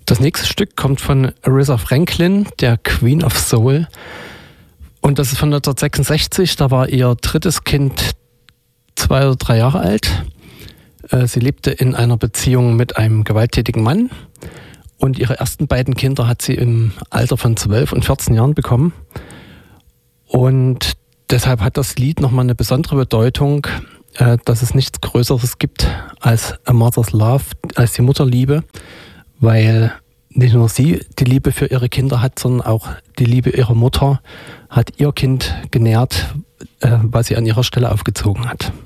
Das nächste Stück kommt von Aretha Franklin, der Queen of Soul. Und das ist von 1966, da war ihr drittes Kind 2 oder 3 Jahre alt. Sie lebte in einer Beziehung mit einem gewalttätigen Mann. Und ihre ersten beiden Kinder hat sie im Alter von 12 und 14 Jahren bekommen. Und deshalb hat das Lied nochmal eine besondere Bedeutung, dass es nichts Größeres gibt als A Mother's Love, als die Mutterliebe, weil nicht nur sie die Liebe für ihre Kinder hat, sondern auch die Liebe ihrer Mutter hat ihr Kind genährt, was sie an ihrer Stelle aufgezogen hat.